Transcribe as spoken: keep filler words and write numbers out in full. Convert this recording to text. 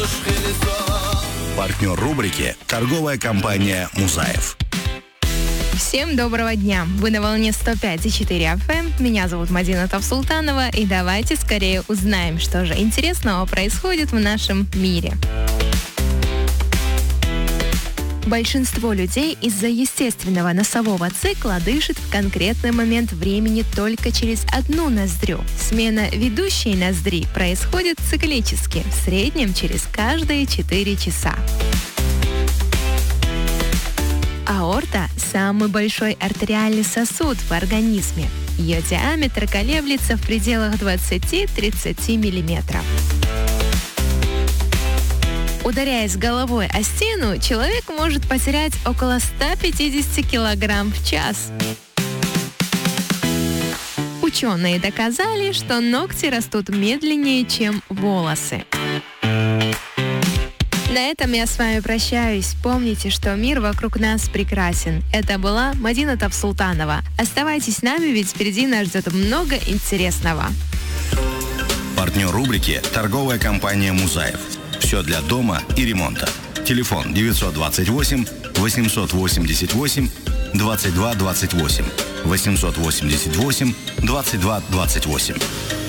Партнер рубрики – торговая компания «Музаев». Всем доброго дня! Вы на волне сто пять и четыре эф эм. Меня зовут Мадина Тавсултанова. И давайте скорее узнаем, что же интересного происходит в нашем мире. Большинство людей из-за естественного носового цикла дышит в конкретный момент времени только через одну ноздрю. Смена ведущей ноздри происходит циклически, в среднем через каждые четыре часа. Аорта – самый большой артериальный сосуд в организме. Ее диаметр колеблется в пределах двадцать-тридцать миллиметров. Ударяясь головой о стену, человек может потерять около ста пятидесяти килограмм в час. Ученые доказали, что ногти растут медленнее, чем волосы. На этом я с вами прощаюсь. Помните, что мир вокруг нас прекрасен. Это была Мадина Тавсултанова. Оставайтесь с нами, ведь впереди нас ждет много интересного. Партнер рубрики – торговая компания «Музаев». Все для дома и ремонта. Телефон девятьсот двадцать восемь восемьсот восемьдесят восемь двадцать два двадцать восемь восемьсот восемьдесят восемь двадцать два двадцать восемь.